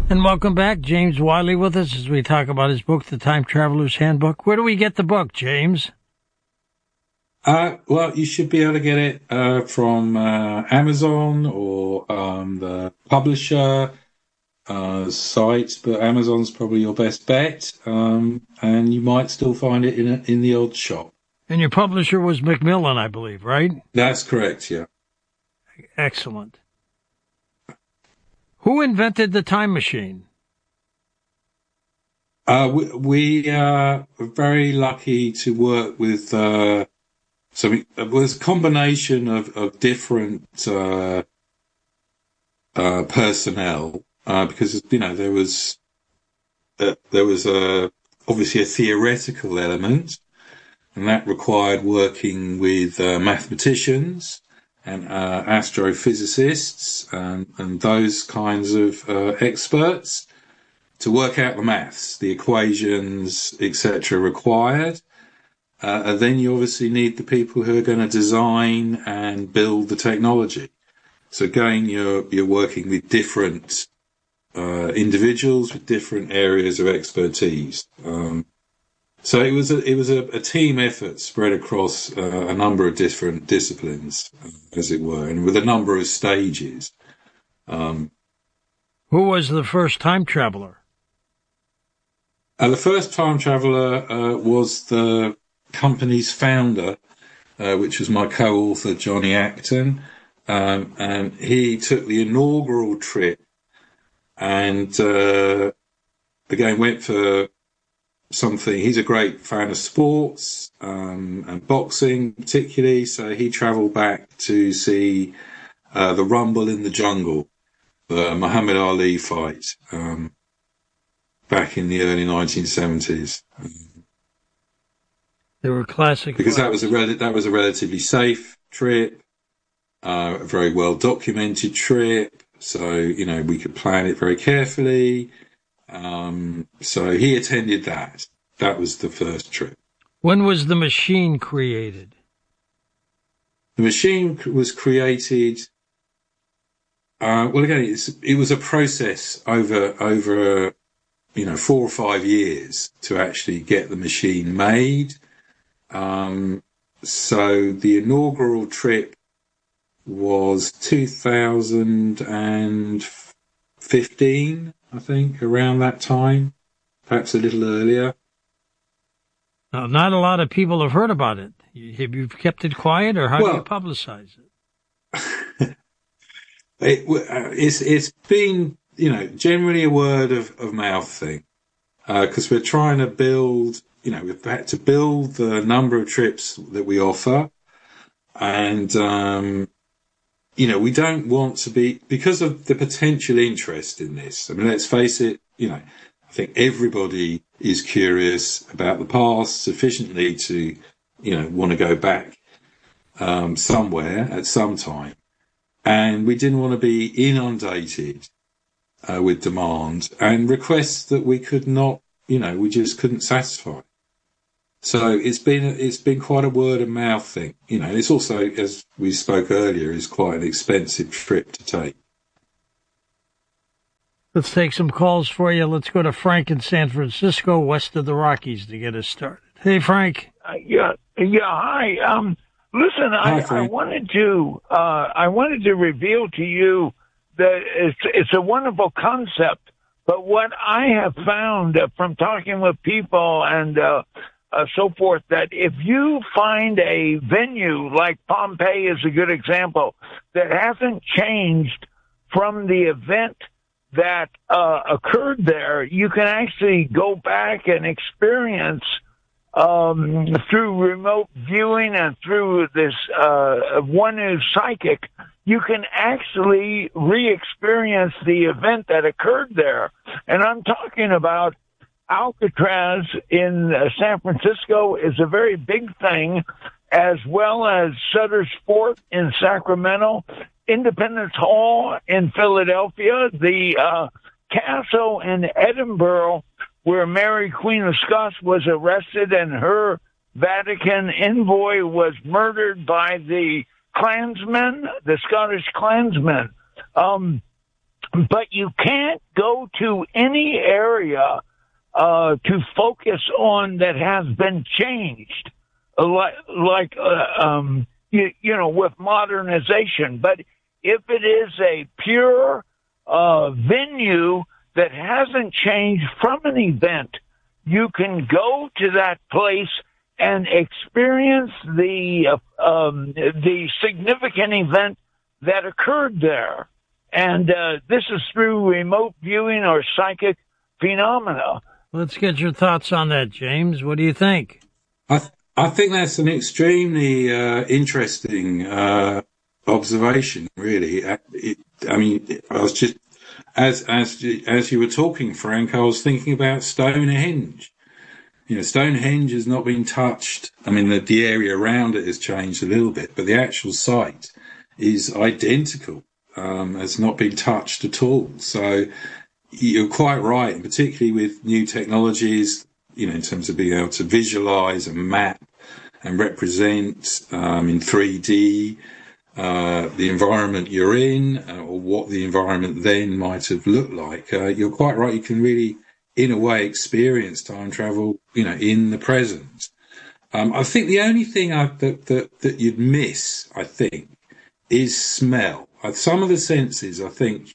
And welcome back. James Wiley with us as we talk about his book, The Time Traveler's Handbook. Where do we get the book, James? Well, you should be able to get it from Amazon or the publisher sites, but Amazon's probably your best bet, and you might still find it in the old shop. And your publisher was Macmillan, I believe, right? That's correct, yeah. Excellent. Who invented the time machine? We were very lucky to work with, it was a combination of different personnel, because, there was obviously a theoretical element, and that required working with mathematicians and astrophysicists and those kinds of experts to work out the maths, the equations, etc. required. And then you obviously need the people who are going to design and build the technology. So again, you're working with different individuals with different areas of expertise. So it was a team effort spread across a number of different disciplines, as it were, and with a number of stages. Who was the first time traveler? The first time traveler was the company's founder, which was my co-author, Johnny Acton. And he took the inaugural trip and again went for something. He's a great fan of sports and boxing particularly, so he travelled back to see the Rumble in the Jungle, the Muhammad Ali fight back in the early 1970s. They were classic because fights. that was a relatively safe trip, a very well documented trip. So we could plan it very carefully. So he attended that. That was the first trip. When was the machine created? The machine was created. Well, again, it was a process over 4 or 5 years to actually get the machine made. So the inaugural trip was 2015, I think, around that time, perhaps a little earlier. Now, not a lot of people have heard about it. Have you kept it quiet, or how do you publicize it? It's been, generally a word of mouth thing, because we're trying to build, we've had to build the number of trips that we offer, and we don't want to be, because of the potential interest in this. I mean, let's face it, I think everybody is curious about the past sufficiently to, want to go back somewhere at some time. And we didn't want to be inundated with demand and requests that we could not, we just couldn't satisfy. So it's been quite a word of mouth thing. It's also, as we spoke earlier, is quite an expensive trip to take. Let's take some calls for you. Let's go to Frank in San Francisco, west of the Rockies, to get us started. Hey, Frank. Yeah. Hi. Listen, Hi, I wanted to reveal to you that it's a wonderful concept. But what I have found from talking with people and so forth, that if you find a venue like Pompeii is a good example that hasn't changed from the event that occurred there, you can actually go back and experience through remote viewing and through this one who's psychic, you can actually re-experience the event that occurred there. And I'm talking about Alcatraz in San Francisco is a very big thing, as well as Sutter's Fort in Sacramento, Independence Hall in Philadelphia, the castle in Edinburgh, where Mary, Queen of Scots, was arrested and her Vatican envoy was murdered by the Klansmen, the Scottish Klansmen. but you can't go to any area to focus on that has been changed, with modernization. But if it is a pure venue that hasn't changed from an event, you can go to that place and experience the significant event that occurred there. And this is through remote viewing or psychic phenomena. Let's get your thoughts on that, James. What do you think? I think that's an extremely interesting observation, really. I was just, as you were talking, Frank, I was thinking about Stonehenge. Stonehenge has not been touched. I mean, the area around it has changed a little bit, but the actual site is identical. Has not been touched at all. So you're quite right, and particularly with new technologies, in terms of being able to visualize and map and represent in 3D the environment you're in, or what the environment then might have looked like. You're quite right. You can really, in a way, experience time travel, in the present. I think the only thing that you'd miss, I think, is smell. Some of the senses, I think,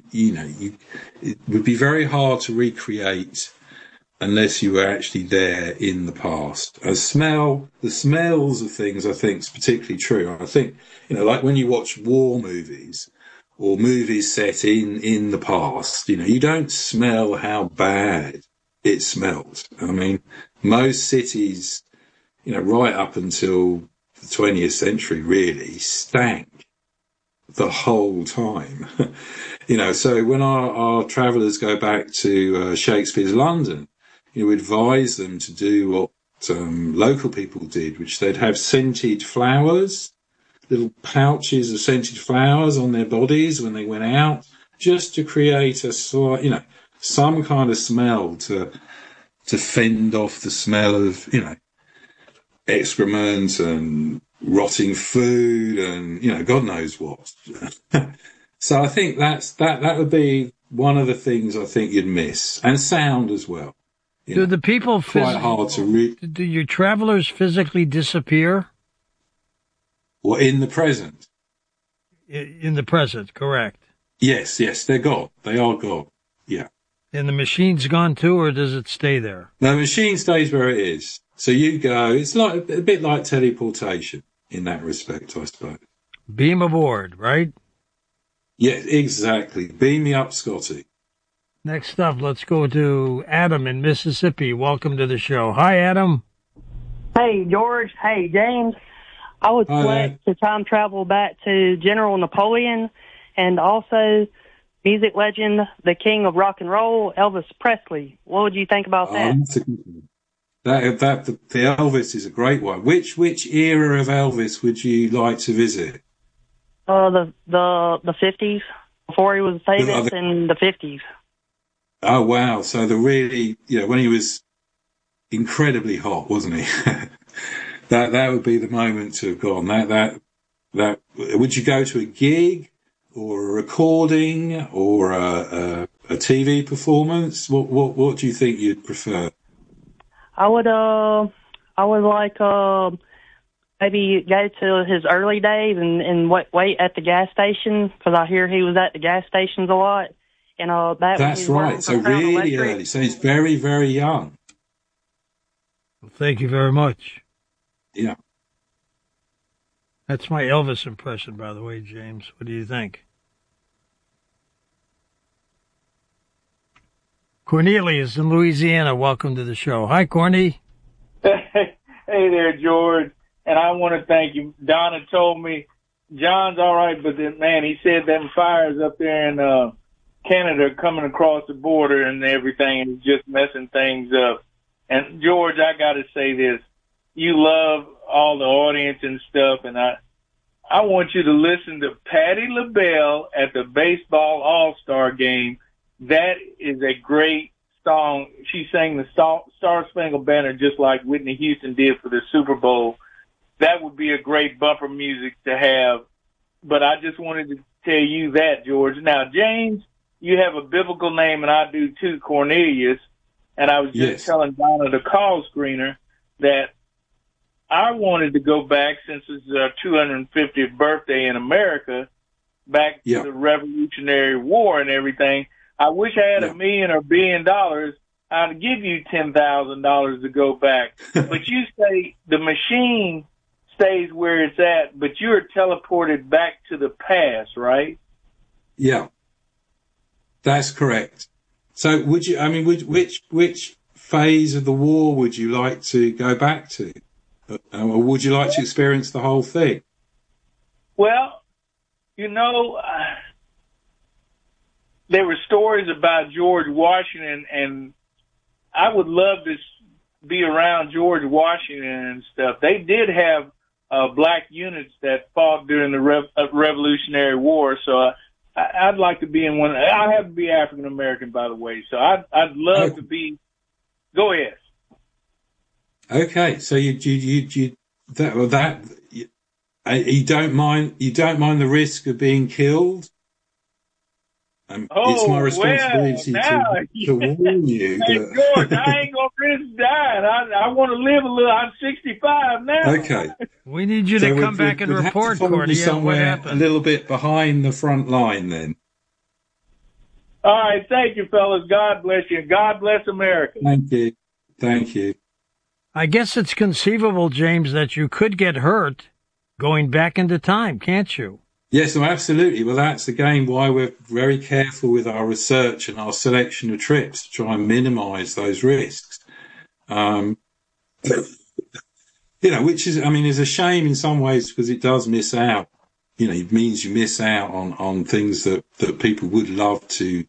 it would be very hard to recreate unless you were actually there in the past. The smells of things, I think, is particularly true. I think, like when you watch war movies or movies set in the past, you don't smell how bad it smells. I mean, most cities, right up until the 20th century really stank the whole time. So when our travellers go back to Shakespeare's London, we advise them to do what local people did, which they'd have scented flowers, little pouches of scented flowers on their bodies when they went out, just to create a slight, some kind of smell to fend off the smell of, excrement and rotting food and, God knows what. So I think that would be one of the things I think you'd miss, and sound as well. Do the people quite hard to read? Do your travelers physically disappear? Well, in the present. In the present, correct. Yes, they're gone. They are gone. Yeah. And the machine's gone too, or does it stay there? No, the machine stays where it is. So you go. It's like a bit like teleportation in that respect, I suppose. Beam aboard, right? Yeah, exactly. Beam me up, Scotty. Next up, let's go to Adam in Mississippi. Welcome to the show. Hi, Adam. Hey, George. Hey, James. I would select to time travel back to General Napoleon and also music legend, the king of rock and roll, Elvis Presley. What would you think about that? The Elvis is a great one. Which era of Elvis would you like to visit? The 50s, before he was famous in the 50s. Oh, wow. So when he was incredibly hot, wasn't he? that would be the moment to have gone. That would you go to a gig or a recording or a TV performance? What do you think you'd prefer? I would like maybe go to his early days and wait at the gas station, because I hear he was at the gas stations a lot. And that's right. So really early. So he's very, very young. Well, thank you very much. Yeah. That's my Elvis impression, by the way, James. What do you think? Cornelius in Louisiana, welcome to the show. Hi, Corny. Hey there, George. And I want to thank you. Donna told me John's all right, but then, man, he said them fires up there in Canada coming across the border and everything, and just messing things up. And George, I got to say this: you love all the audience and stuff, and I want you to listen to Patti LaBelle at the baseball All-Star game. That is a great song. She sang the Star Spangled Banner just like Whitney Houston did for the Super Bowl. That would be a great bumper music to have. But I just wanted to tell you that, George. Now, James, you have a biblical name, and I do too, Cornelius. And I was just telling Donna, the call screener, that I wanted to go back, since it's our 250th birthday in America, back to the Revolutionary War and everything. I wish I had $1 million or $1 billion. I'd give you $10,000 to go back. But you say the machine stays where it's at, but you're teleported back to the past, right? Yeah, that's correct. So would you, I mean, which phase of the war would you like to go back to? Or would you like to experience the whole thing? Well, you know, there were stories about George Washington, and I would love to be around George Washington and stuff. They did have black units that fought during the Revolutionary War, so I'd like to be in one. I have to be African American, by the way, so I'd love to be. Go ahead. Okay, so you don't mind the risk of being killed? It's my responsibility to warn you. Hey, George, I ain't gonna risk dying. I want to live a little. I'm 65 now. Okay. We need you to come back and report, Cordy. Somewhere a little bit behind the front line, then. All right, thank you, fellas. God bless you. God bless America. Thank you. I guess it's conceivable, James, that you could get hurt going back into time, can't you? Yes, no, absolutely. Well, that's again why we're very careful with our research and our selection of trips to try and minimise those risks. You know, which is, I mean, is a shame in some ways because it does miss out. You know, it means you miss out on things that people would love to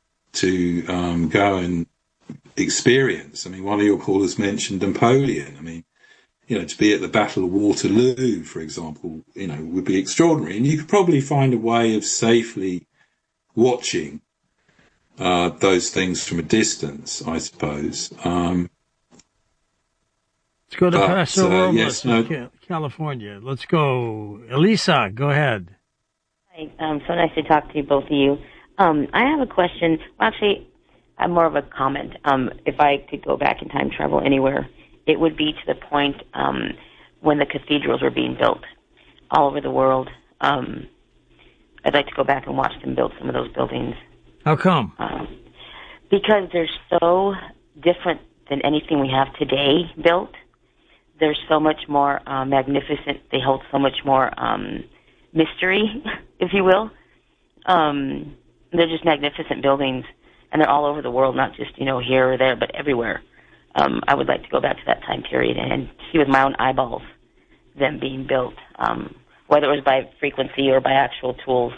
go and experience. I mean, one of your callers mentioned Napoleon. I mean, you know, to be at the Battle of Waterloo, for example, you know, would be extraordinary. And you could probably find a way of safely watching those things from a distance, I suppose. Let's go to Paso Robles, California. Let's go. Elisa, go ahead. Hi, so nice to talk to you, both of you. I have a question. Well, actually, I'm more of a comment. If I could go back in time travel anywhere, it would be to the point when the cathedrals were being built all over the world. I'd like to go back and watch them build some of those buildings. How come? Because they're so different than anything we have today built. They're so much more magnificent. They hold so much more mystery, if you will. They're just magnificent buildings, and they're all over the world, not just, you know, here or there, but everywhere. I would like to go back to that time period and see with my own eyeballs them being built, whether it was by frequency or by actual tools.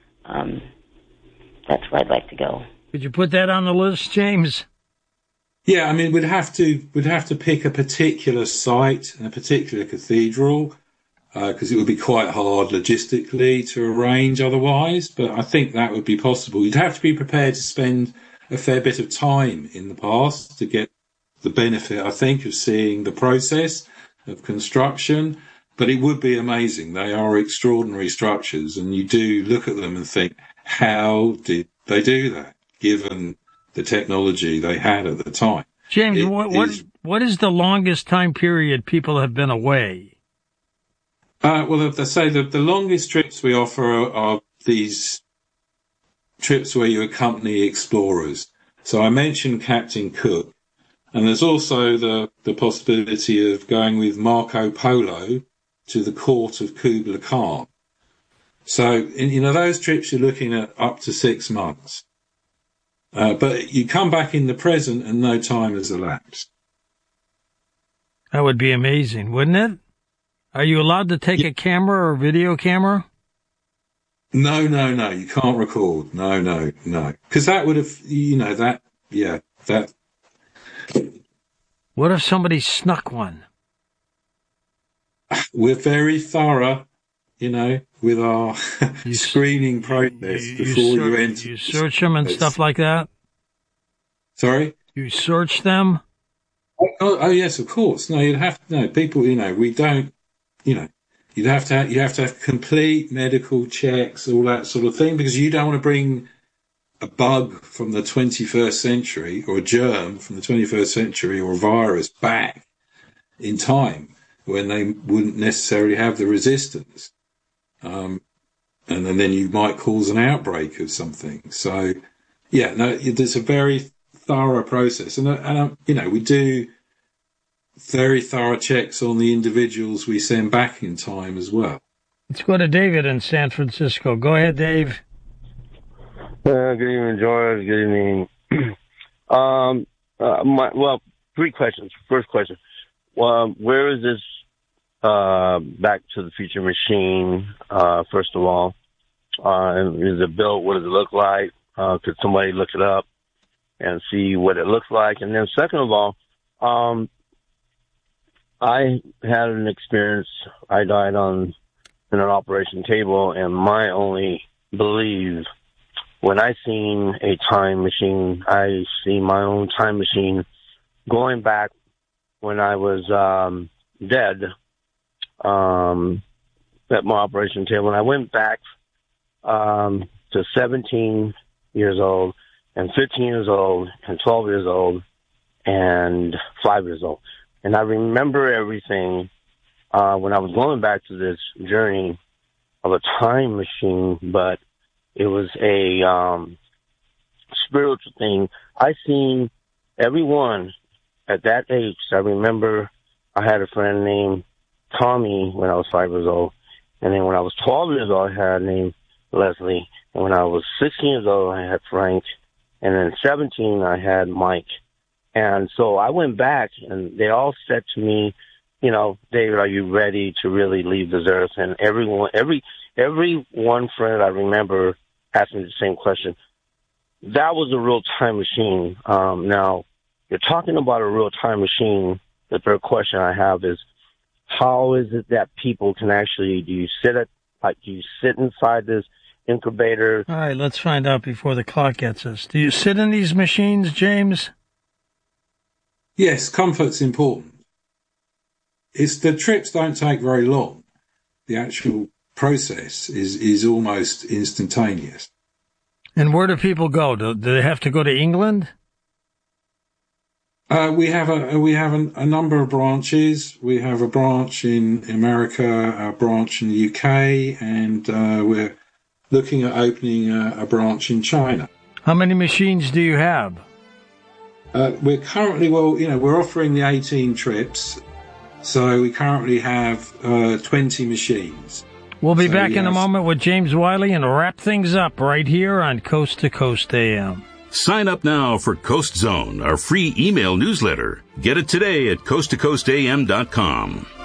That's where I'd like to go. Could you put that on the list, James? Yeah, I mean, we'd have to pick a particular site and a particular cathedral, because it would be quite hard logistically to arrange otherwise, but I think that would be possible. You'd have to be prepared to spend a fair bit of time in the past to get the benefit, I think, of seeing the process of construction, but it would be amazing. They are extraordinary structures, and you do look at them and think, how did they do that, given the technology they had at the time? James, what is the longest time period people have been away? Well, they say that the longest trips we offer are these trips where you accompany explorers. So I mentioned Captain Cook, and there's also the possibility of going with Marco Polo to the court of Kublai Khan. So, you know, those trips you're looking at up to 6 months. But you come back in the present and no time has elapsed. That would be amazing, wouldn't it? Are you allowed to take a camera or video camera? No, you can't record. No. Because that would have, you know, that. What if somebody snuck one? We're very thorough, you know, with our screening process before you enter. You search them and stuff like that? Sorry? You search them? Oh yes, of course. No, you'd have to, no, people, you know, we don't, you know, you have to have complete medical checks, all that sort of thing, because you don't want to bring a bug from the 21st century or a germ from the 21st century or a virus back in time when they wouldn't necessarily have the resistance. And then you might cause an outbreak of something. So, yeah, no, there's a very thorough process. And we do very thorough checks on the individuals we send back in time as well. Let's go to David in San Francisco. Go ahead, Dave. Good evening, George. Good evening. Three questions. First question. Where is this Back to the Future machine, first of all? Is it built? What does it look like? Could somebody look it up and see what it looks like? And then second of all, I had an experience. I died in an operation table, and my only belief, when I seen a time machine, I see my own time machine going back when I was dead at my operation table. And I went back to 17 years old and 15 years old and 12 years old and 5 years old. And I remember everything when I was going back to this journey of a time machine, but it was a spiritual thing. I seen everyone at that age. I remember I had a friend named Tommy when I was 5 years old. And then when I was 12 years old, I had a name Leslie. And when I was 16 years old, I had Frank. And then 17, I had Mike. And so I went back, and they all said to me, David, are you ready to really leave this earth? And every one friend I remember asked me the same question. That was a real time machine. Now, you're talking about a real time machine. The third question I have is, how is it that people can actually, do you sit inside this incubator? All right, let's find out before the clock gets us. Do you sit in these machines, James? Yes, comfort's important. The trips don't take very long. The actual process is almost instantaneous. And where do people go? Do they have to go to England? We have a number of branches. We have a branch in America, a branch in the UK, and we're looking at opening a branch in China. How many machines do you have? We're currently, we're offering the 18 trips, so we currently have 20 machines. We'll be back in a moment with James Wiley and wrap things up right here on Coast to Coast AM. Sign up now for Coast Zone, our free email newsletter. Get it today at coasttocoastam.com.